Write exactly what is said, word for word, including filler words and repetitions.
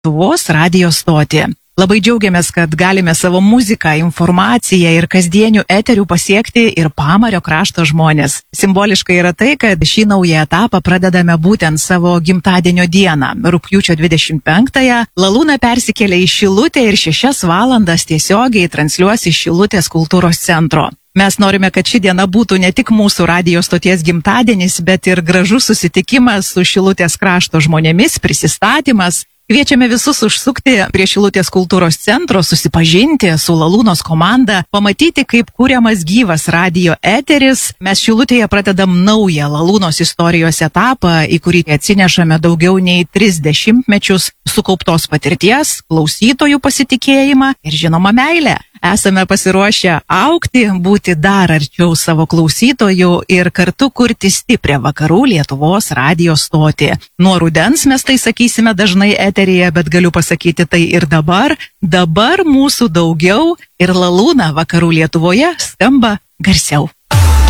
Lietuvos radijo stotį. Labai džiaugiamės, kad galime savo muziką, informaciją ir kasdienių eterių pasiekti ir Pamario krašto žmonės. Simboliškai yra tai, kad šį naują etapą pradedame būtent savo gimtadienio dieną. Rugpjūčio dvidešimt penktąją Lalūna persikėlė į Šilutę ir šešias valandas tiesiogiai transliuos iš Šilutės kultūros centro. Mes norime, kad ši diena būtų ne tik mūsų radijo stoties gimtadienis, bet ir gražus susitikimas su Šilutės krašto žmonėmis, prisistatymas. Kviečiame visus užsukti prie Šilutės kultūros centro, susipažinti su Lalūnos komanda, pamatyti, kaip kuriamas gyvas radijo eteris. Mes Šilutėje pradedam naują Lalūnos istorijos etapą, į kurį atsinešame daugiau nei tris dešimtmečius sukauptos patirties, klausytojų pasitikėjimą ir žinoma meilę. Esame pasiruošę augti, būti dar arčiau savo klausytojų ir kartu kurti stiprią vakarų Lietuvos radijo stotį. Nuo rudens mes tai sakysime dažnai eteryje, bet galiu pasakyti tai ir dabar. Dabar mūsų daugiau ir Lalūna vakarų Lietuvoje skamba garsiau.